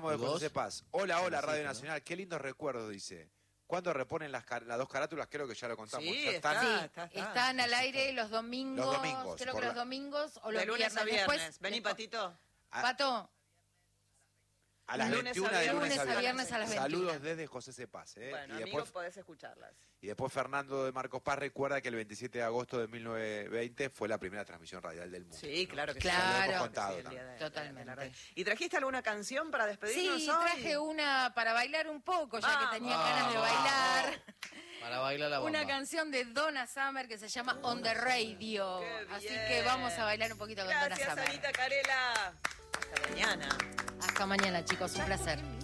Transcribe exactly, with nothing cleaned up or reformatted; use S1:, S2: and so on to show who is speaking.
S1: Jerónimo de
S2: ¿Y vos?
S1: José Paz. Hola, hola,
S2: Sí,
S1: Radio
S2: ¿no?
S1: Nacional. Qué lindos recuerdos, dice. ¿Cuándo reponen las, car- las dos carátulas? Creo que ya lo contamos.
S3: Sí,
S1: Ya están.
S3: está.
S4: Sí,
S3: está, está.
S4: están al aire los domingos,
S1: Los domingos,
S4: creo
S1: por
S4: que los
S1: la-
S4: domingos o los
S3: De lunes a viernes.
S4: Después,
S3: Vení,
S4: después-
S3: Patito.
S1: A,
S4: Pato,
S1: a las
S3: lunes
S1: veintiuna
S3: a
S1: de lunes,
S4: lunes a viernes a las
S1: Saludos
S4: veintiuna.
S1: desde José C. Paz. ¿eh?
S3: Bueno,
S1: y,
S3: amigos,
S1: después,
S3: podés escucharlas.
S1: y después Fernando de Marcos Paz recuerda que el veintisiete de agosto de mil novecientos veinte fue la primera transmisión radial del mundo.
S3: Sí, claro que
S4: Claro.
S3: sí.
S1: Lo hemos contado
S3: Sí, el día
S1: también.
S3: de-
S4: Totalmente.
S3: de la radio. ¿Y trajiste alguna canción para despedirnos
S4: sí,
S3: hoy?
S4: traje una para bailar un poco, ya
S3: Vamos.
S4: que tenía ganas de bailar.
S2: Para bailar la bomba.
S4: Una canción de Donna Summer que se llama On the Radio.
S3: Qué
S4: Así
S3: bien.
S4: que vamos a bailar un poquito con Donna
S3: Gracias,
S4: Summer.
S3: Anita Carela. Hasta mañana.
S4: Hasta mañana, chicos, un placer.